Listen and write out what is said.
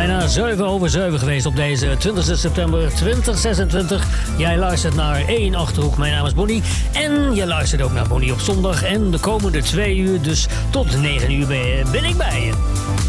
bijna 7:07 geweest op deze 20 september 2026. Jij luistert naar 1 Achterhoek. Mijn naam is Bonnie. En je luistert ook naar Bonnie op zondag. En de komende 2 uur, dus tot 9 uur ben ik bij je.